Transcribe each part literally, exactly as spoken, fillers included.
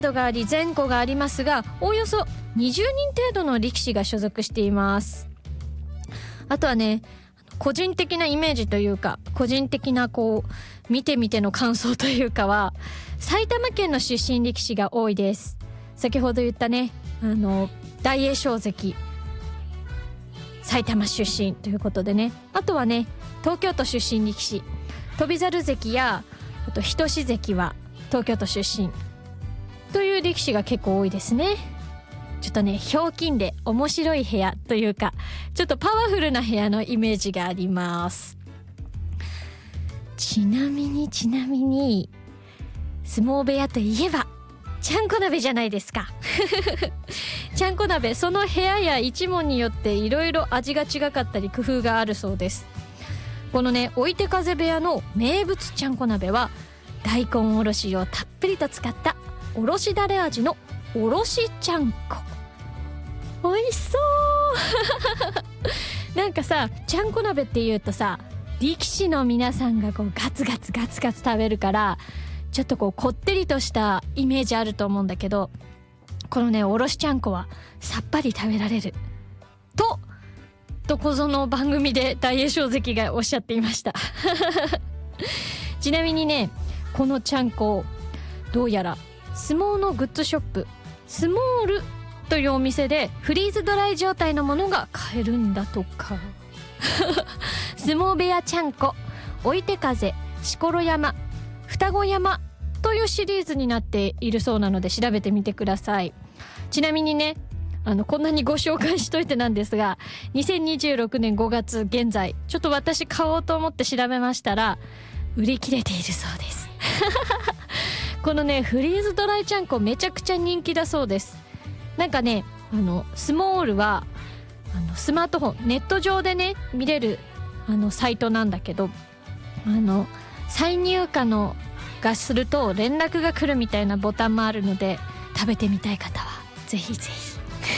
があり前後がありますが、おおよそにじゅうにん程度の力士が所属しています。あとはね、個人的なイメージというか、個人的なこう見てみての感想というかは、埼玉県の出身力士が多いです。先ほど言ったね、あの大栄翔関、埼玉出身ということでね。あとはね、東京都出身力士、翔猿関やあと日翔関は東京都出身という力士が結構多いですね。ちょっとね、ひょうきんで面白い部屋というか、ちょっとパワフルな部屋のイメージがあります。ちなみにちなみに相撲部屋といえばちゃんこ鍋じゃないですかちゃんこ鍋、その部屋や一門によっていろいろ味が違かったり工夫があるそうです。このね、追手風部屋の名物ちゃんこ鍋は大根おろしをたっぷりと使ったおろしだれ味のおろしちゃんこ。おいしそうなんかさ、ちゃんこ鍋っていうとさ、力士の皆さんがこうガツガツガツガツ食べるから、ちょっとこうこってりとしたイメージあると思うんだけど、このね、おろしちゃんこはさっぱり食べられるとどこぞの番組で大栄翔関がおっしゃっていましたちなみにね、このちゃんこ、どうやら相撲のグッズショップスモールというお店でフリーズドライ状態のものが買えるんだとか相撲部屋ちゃんこ、追手風、錣山、双子山というシリーズになっているそうなので調べてみてください。ちなみにね、あのこんなにご紹介しといてなんですが、にせんにじゅうろくねんごがつ現在、ちょっと私買おうと思って調べましたら売り切れているそうですこのね、フリーズドライちゃんこめちゃくちゃ人気だそうです。なんかね、あのスモールはあのスマートフォン、ネット上でね見れるあのサイトなんだけど、あの再入荷のがすると連絡が来るみたいなボタンもあるので、食べてみたい方はぜひぜひ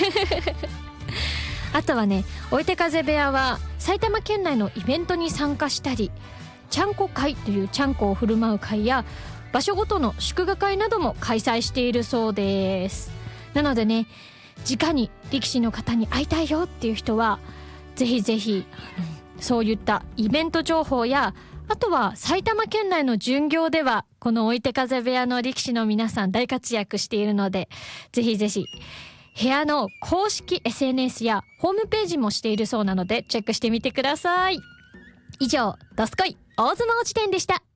あとはね、追手風部屋は埼玉県内のイベントに参加したり、ちゃんこ会というちゃんこを振る舞う会や場所ごとの祝賀会なども開催しているそうです。なのでね、直に力士の方に会いたいよっていう人はぜひぜひ、あのそういったイベント情報や、あとは埼玉県内の巡業ではこの追手風部屋の力士の皆さん大活躍しているので、ぜひぜひ部屋の公式 エスエヌエス やホームページもしているそうなのでチェックしてみてください。以上、どすこい大相撲辞典でした。